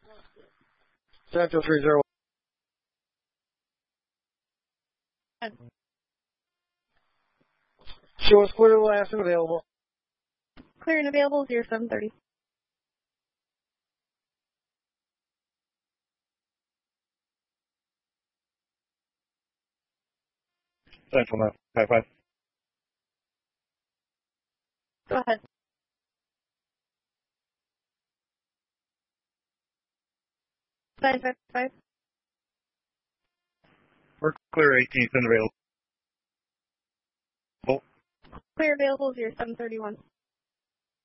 Central 30. Show us clear last and available. Clear and available 0730. Central now. 5-5. Go ahead. Five. We're clear 18th and available. Clear available 0731.